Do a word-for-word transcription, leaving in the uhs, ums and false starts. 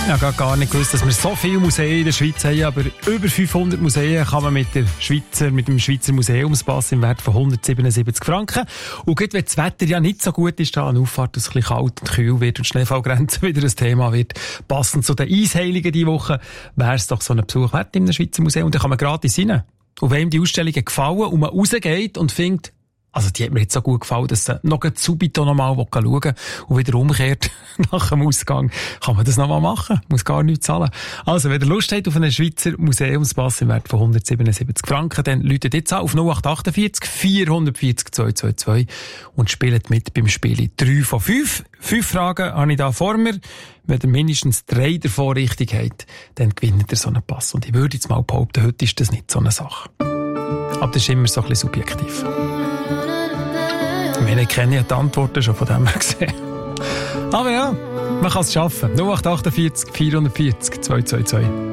Ich habe gar nicht gewusst, dass wir so viele Museen in der Schweiz haben, aber über fünfhundert Museen kann man mit, der Schweizer, mit dem Schweizer Museumspass im Wert von hundertsiebenundsiebzig Franken. Und gerade wenn das Wetter ja nicht so gut ist, da an Auffahrt, dass es ein bisschen kalt und kühl wird und Schneefallgrenze wieder ein Thema wird, passend zu den Eisheiligen diese Woche, wäre es doch so ein Besuch wert in einem Schweizer Museum. Und da kann man gratis rein. Und wenn ihm die Ausstellungen gefallen und man rausgeht und findet, also die hat mir jetzt so gut gefallen, dass sie noch subito nochmal schauen will und wieder umkehrt nach dem Ausgang, kann man das nochmal machen. Muss gar nichts zahlen. Also, wenn ihr Lust habt auf einen Schweizer Museumspass im Wert von hundertsiebenundsiebzig Franken, dann läutet jetzt an auf null acht acht acht vier vier vier zwei zwei zwei und spielt mit beim Spiel drei von fünf. Fünf Fragen habe ich da vor mir. Wenn ihr mindestens drei davon richtig habt, dann gewinnt ihr so einen Pass. Und ich würde jetzt mal behaupten, heute ist das nicht so eine Sache. Aber das ist immer so ein bisschen subjektiv. Wir kennen ja die Antworten schon von dem her gesehen. Aber ja, man kann es schaffen. null acht acht acht vier vier vier zwei zwei zwei.